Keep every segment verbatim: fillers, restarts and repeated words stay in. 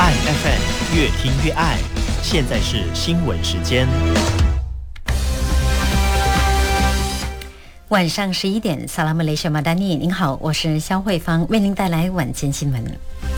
爱 F M 越听越爱，现在是新闻时间。 晚上十一点，萨拉姆雷什马丹尼，您好，我是肖慧芳，为您带来晚间新闻。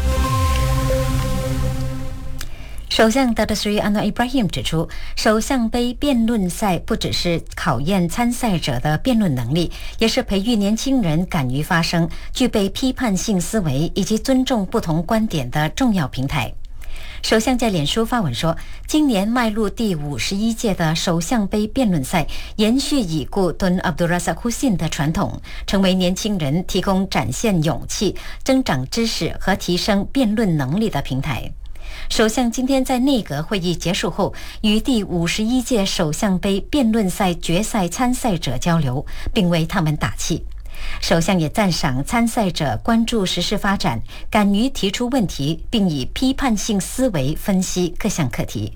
首相达德斯里安诺伊布拉希姆指出，首相杯辩论赛不只是考验参赛者的辩论能力，也是培育年轻人敢于发声、具备批判性思维以及尊重不同观点的重要平台。首相在脸书发文说，今年迈入第五十一届的首相杯辩论赛，延续已故敦阿卜杜拉萨库辛的传统，成为年轻人提供展现勇气、增长知识和提升辩论能力的平台。首相今天在内阁会议结束后，与第五十一届首相杯辩论赛决赛参赛者交流，并为他们打气。首相也赞赏参赛者关注时事发展，敢于提出问题，并以批判性思维分析各项课题。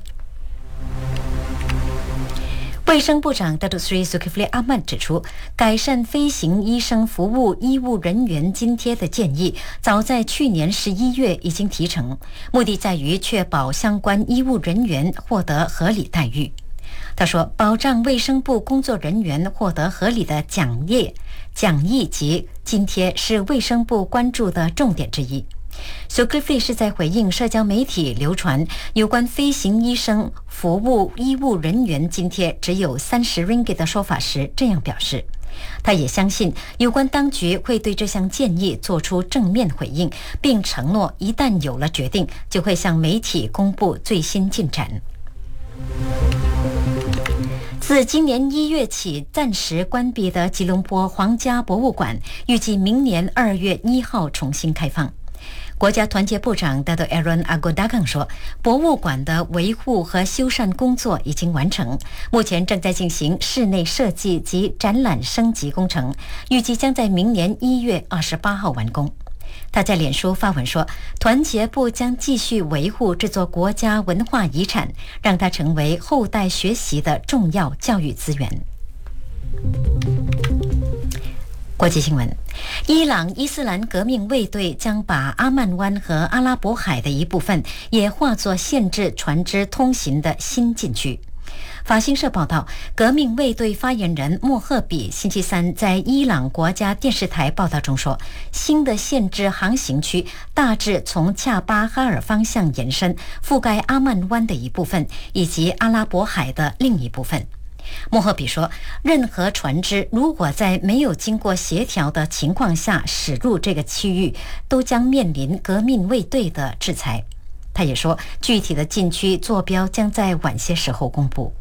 卫生部长达杜斯里苏基弗里阿曼指出，改善飞行医生服务医务人员津贴的建议早在去年十一月已经提成，目的在于确保相关医务人员获得合理待遇。他说，保障卫生部工作人员获得合理的奖业、奖励及津贴是卫生部关注的重点之一。苏格菲是在回应社交媒体流传有关飞行医生服务医务人员津贴只有三十 ringgit 的说法时这样表示。他也相信有关当局会对这项建议做出正面回应，并承诺一旦有了决定，就会向媒体公布最新进展。自今年一月起暂时关闭的吉隆坡皇家博物馆，预计明年二月一号重新开放。国家团结部长达多艾伦阿古达康说，博物馆的维护和修缮工作已经完成，目前正在进行室内设计及展览升级工程，预计将在明年一月二十八号完工。他在脸书发文说，团结部将继续维护这座国家文化遗产，让它成为后代学习的重要教育资源。国际新闻，伊朗伊斯兰革命卫队将把阿曼湾和阿拉伯海的一部分也化作限制船只通行的新禁区。法新社报道，革命卫队发言人莫赫比星期三在伊朗国家电视台报道中说，新的限制航行区大致从恰巴哈尔方向延伸，覆盖阿曼湾的一部分以及阿拉伯海的另一部分。莫赫比说，任何船只如果在没有经过协调的情况下驶入这个区域，都将面临革命卫队的制裁。他也说，具体的禁区坐标将在晚些时候公布。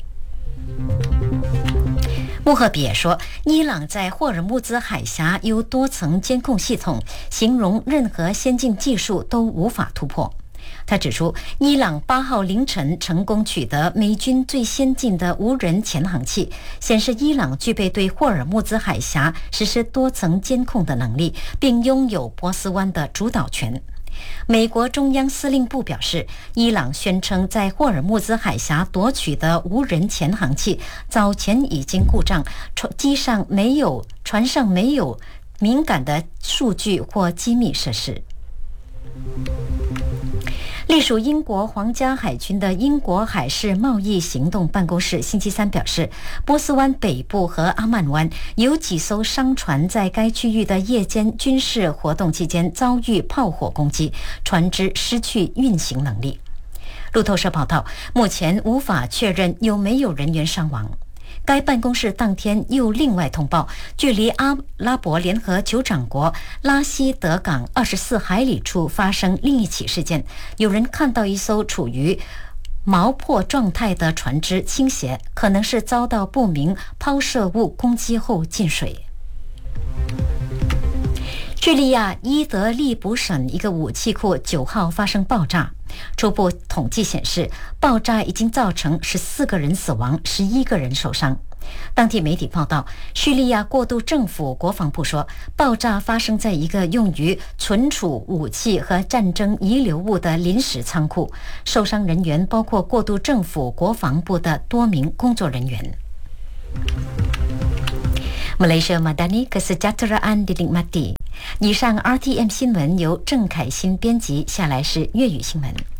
穆赫比也说，伊朗在霍尔木兹海峡有多层监控系统，形容任何先进技术都无法突破。他指出，伊朗八号凌晨成功取得美军最先进的无人潜航器，显示伊朗具备对霍尔木兹海峡实施多层监控的能力，并拥有波斯湾的主导权。美国中央司令部表示，伊朗宣称在霍尔木兹海峡夺取的无人潜航器早前已经故障，机上没有船上没有敏感的数据或机密设施。隶属英国皇家海军的英国海事贸易行动办公室星期三表示，波斯湾北部和阿曼湾有几艘商船在该区域的夜间军事活动期间遭遇炮火攻击，船只失去运行能力。路透社报道，目前无法确认有没有人员伤亡。该办公室当天又另外通报，距离阿拉伯联合酋长国拉希德港二十四海里处发生另一起事件，有人看到一艘处于锚泊状态的船只倾斜，可能是遭到不明抛射物攻击后进水。叙利亚伊德利卜省一个武器库九号发生爆炸，初步统计显示，爆炸已经造成十四个人死亡，十一个人受伤。当地媒体报道，叙利亚过渡政府国防部说，爆炸发生在一个用于存储武器和战争遗留物的临时仓库，受伤人员包括过渡政府国防部的多名工作人员。Malaysia Madani Kesejahteraan dinikmati。以上 R T M 新闻由郑凯欣编辑，下来是粤语新闻。